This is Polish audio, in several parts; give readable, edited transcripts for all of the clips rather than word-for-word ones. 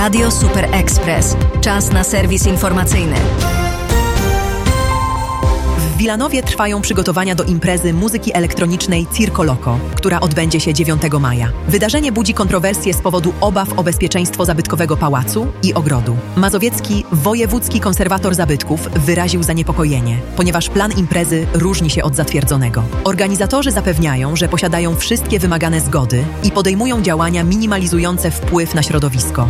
Radio Super Express. Czas na serwis informacyjny. W Wilanowie trwają przygotowania do imprezy muzyki elektronicznej Circo Loco, która odbędzie się 9 maja. Wydarzenie budzi kontrowersje z powodu obaw o bezpieczeństwo zabytkowego pałacu i ogrodu. Mazowiecki wojewódzki konserwator zabytków wyraził zaniepokojenie, ponieważ plan imprezy różni się od zatwierdzonego. Organizatorzy zapewniają, że posiadają wszystkie wymagane zgody i podejmują działania minimalizujące wpływ na środowisko.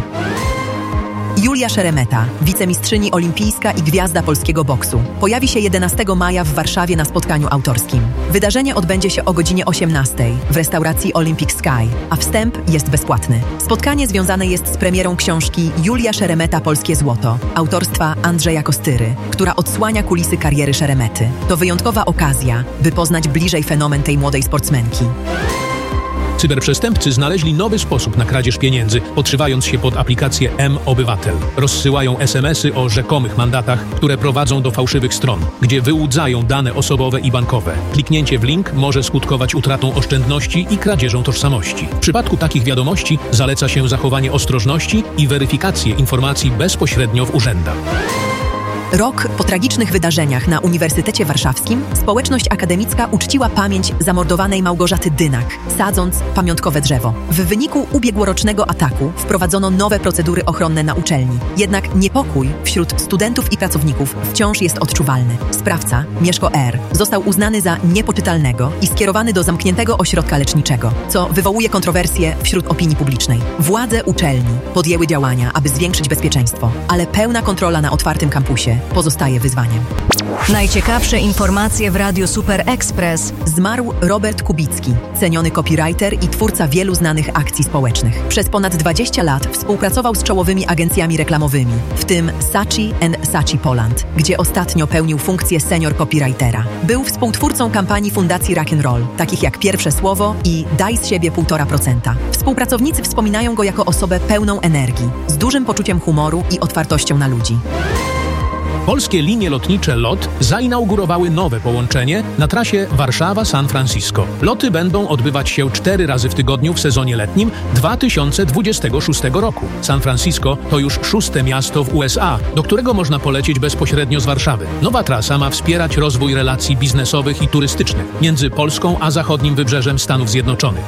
Julia Szeremeta, wicemistrzyni olimpijska i gwiazda polskiego boksu, pojawi się 11 maja w Warszawie na spotkaniu autorskim. Wydarzenie odbędzie się o godzinie 18 w restauracji Olympic Sky, a wstęp jest bezpłatny. Spotkanie związane jest z premierą książki Julia Szeremeta – Polskie złoto, autorstwa Andrzeja Kostyry, która odsłania kulisy kariery Szeremety. To wyjątkowa okazja, by poznać bliżej fenomen tej młodej sportsmenki. Cyberprzestępcy znaleźli nowy sposób na kradzież pieniędzy, podszywając się pod aplikację M-Obywatel. Rozsyłają SMS-y o rzekomych mandatach, które prowadzą do fałszywych stron, gdzie wyłudzają dane osobowe i bankowe. Kliknięcie w link może skutkować utratą oszczędności i kradzieżą tożsamości. W przypadku takich wiadomości zaleca się zachowanie ostrożności i weryfikację informacji bezpośrednio w urzędach. Rok po tragicznych wydarzeniach na Uniwersytecie Warszawskim społeczność akademicka uczciła pamięć zamordowanej Małgorzaty Dynak, sadząc pamiątkowe drzewo. W wyniku ubiegłorocznego ataku wprowadzono nowe procedury ochronne na uczelni. Jednak niepokój wśród studentów i pracowników wciąż jest odczuwalny. Sprawca, Mieszko R., został uznany za niepoczytalnego i skierowany do zamkniętego ośrodka leczniczego, co wywołuje kontrowersje wśród opinii publicznej. Władze uczelni podjęły działania, aby zwiększyć bezpieczeństwo, ale pełna kontrola na otwartym kampusie pozostaje wyzwaniem. Najciekawsze informacje w Radiu Super Express. Zmarł Robert Kubicki, ceniony copywriter i twórca wielu znanych akcji społecznych. Przez ponad 20 lat współpracował z czołowymi agencjami reklamowymi, w tym Saatchi & Saatchi Poland, gdzie ostatnio pełnił funkcję senior copywritera. Był współtwórcą kampanii Fundacji Rock'n'Roll, takich jak Pierwsze Słowo i Daj z siebie 1,5%. Współpracownicy wspominają go jako osobę pełną energii, z dużym poczuciem humoru i otwartością na ludzi. Polskie linie lotnicze LOT zainaugurowały nowe połączenie na trasie Warszawa-San Francisco. Loty będą odbywać się 4 razy w tygodniu w sezonie letnim 2026 roku. San Francisco to już 6. miasto w USA, do którego można polecieć bezpośrednio z Warszawy. Nowa trasa ma wspierać rozwój relacji biznesowych i turystycznych między Polską a zachodnim wybrzeżem Stanów Zjednoczonych.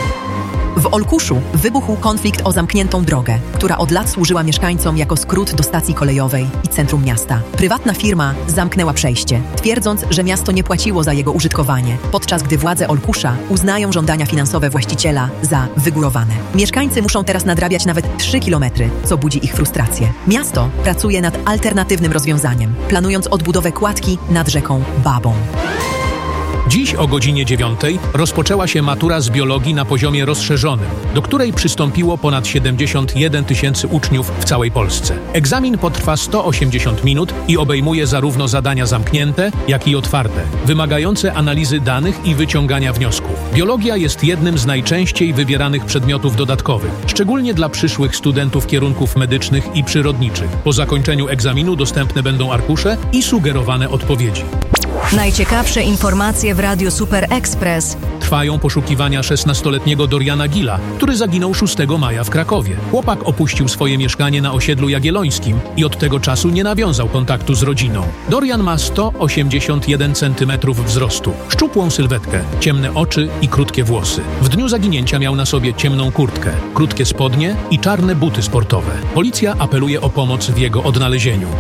W Olkuszu wybuchł konflikt o zamkniętą drogę, która od lat służyła mieszkańcom jako skrót do stacji kolejowej i centrum miasta. Prywatna firma zamknęła przejście, twierdząc, że miasto nie płaciło za jego użytkowanie, podczas gdy władze Olkusza uznają żądania finansowe właściciela za wygórowane. Mieszkańcy muszą teraz nadrabiać nawet 3 kilometry, co budzi ich frustrację. Miasto pracuje nad alternatywnym rozwiązaniem, planując odbudowę kładki nad rzeką Babą. Dziś o godzinie 9 rozpoczęła się matura z biologii na poziomie rozszerzonym, do której przystąpiło ponad 71 000 uczniów w całej Polsce. Egzamin potrwa 180 minut i obejmuje zarówno zadania zamknięte, jak i otwarte, wymagające analizy danych i wyciągania wniosków. Biologia jest jednym z najczęściej wybieranych przedmiotów dodatkowych, szczególnie dla przyszłych studentów kierunków medycznych i przyrodniczych. Po zakończeniu egzaminu dostępne będą arkusze i sugerowane odpowiedzi. Najciekawsze informacje w Radiu Super Express. Trwają poszukiwania 16-letniego Doriana Gilla, który zaginął 6 maja w Krakowie. Chłopak opuścił swoje mieszkanie na osiedlu Jagiellońskim i od tego czasu nie nawiązał kontaktu z rodziną. Dorian ma 181 cm wzrostu, szczupłą sylwetkę, ciemne oczy i krótkie włosy. W dniu zaginięcia miał na sobie ciemną kurtkę, krótkie spodnie i czarne buty sportowe. Policja apeluje o pomoc w jego odnalezieniu.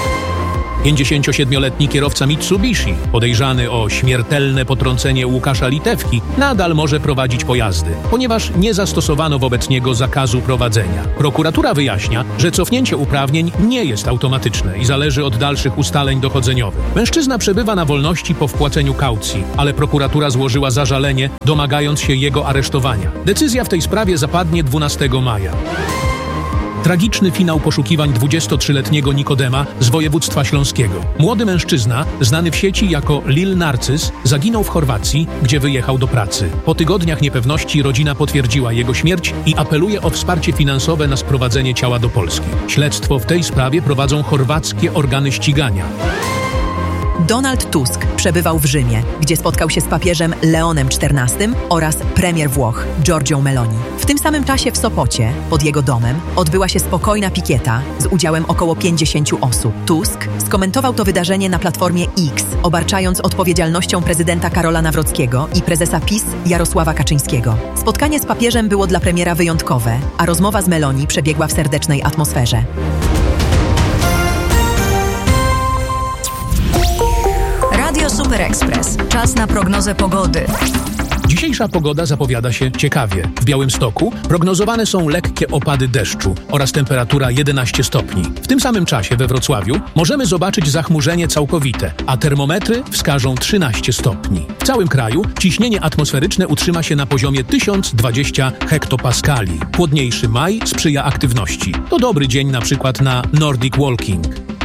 57-letni kierowca Mitsubishi, podejrzany o śmiertelne potrącenie Łukasza Litewki, nadal może prowadzić pojazdy, ponieważ nie zastosowano wobec niego zakazu prowadzenia. Prokuratura wyjaśnia, że cofnięcie uprawnień nie jest automatyczne i zależy od dalszych ustaleń dochodzeniowych. Mężczyzna przebywa na wolności po wpłaceniu kaucji, ale prokuratura złożyła zażalenie, domagając się jego aresztowania. Decyzja w tej sprawie zapadnie 12 maja. Tragiczny finał poszukiwań 23-letniego Nikodema z województwa śląskiego. Młody mężczyzna, znany w sieci jako Lil Narcyz, zaginął w Chorwacji, gdzie wyjechał do pracy. Po tygodniach niepewności rodzina potwierdziła jego śmierć i apeluje o wsparcie finansowe na sprowadzenie ciała do Polski. Śledztwo w tej sprawie prowadzą chorwackie organy ścigania. Donald Tusk przebywał w Rzymie, gdzie spotkał się z papieżem Leonem XIV oraz premier Włoch Giorgią Meloni. W tym samym czasie w Sopocie, pod jego domem, odbyła się spokojna pikieta z udziałem około 50 osób. Tusk skomentował to wydarzenie na platformie X, obarczając odpowiedzialnością prezydenta Karola Nawrockiego i prezesa PiS Jarosława Kaczyńskiego. Spotkanie z papieżem było dla premiera wyjątkowe, a rozmowa z Meloni przebiegła w serdecznej atmosferze. Radio Super Express. Czas na prognozę pogody. Dzisiejsza pogoda zapowiada się ciekawie. W Białymstoku prognozowane są lekkie opady deszczu oraz temperatura 11 stopni. W tym samym czasie we Wrocławiu możemy zobaczyć zachmurzenie całkowite, a termometry wskażą 13 stopni. W całym kraju ciśnienie atmosferyczne utrzyma się na poziomie 1020 hektopaskali. Chłodniejszy maj sprzyja aktywności. To dobry dzień na przykład na Nordic Walking.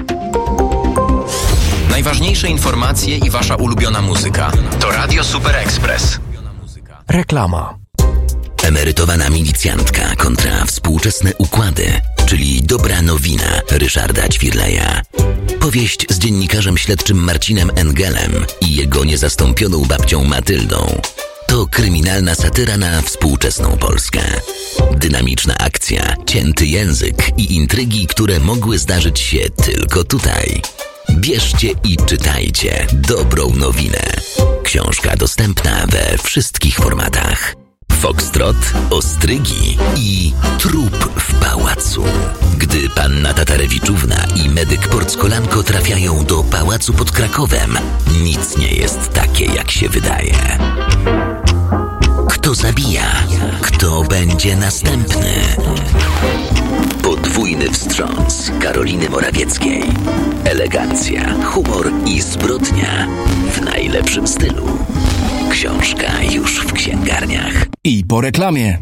Najważniejsze informacje i wasza ulubiona muzyka. To Radio Super Express. Reklama. Emerytowana milicjantka kontra współczesne układy, czyli dobra nowina Ryszarda Ćwirleja. Powieść z dziennikarzem śledczym Marcinem Engelem i jego niezastąpioną babcią Matyldą. To kryminalna satyra na współczesną Polskę. Dynamiczna akcja, cięty język i intrygi, które mogły zdarzyć się tylko tutaj. Bierzcie i czytajcie dobrą nowinę. Książka dostępna we wszystkich formatach. Foxtrot, ostrygi i trup w pałacu. Gdy panna Tatarewiczówna i medyk Porckolanko trafiają do pałacu pod Krakowem, nic nie jest takie, jak się wydaje. Kto zabija? Kto będzie następny? Podwójny wstrząs Karoliny Morawieckiej. Elegancja, humor i zbrodnia w najlepszym stylu. Książka już w księgarniach. I po reklamie.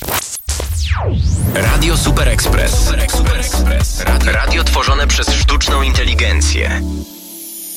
Radio Super Express. Radio tworzone przez sztuczną inteligencję.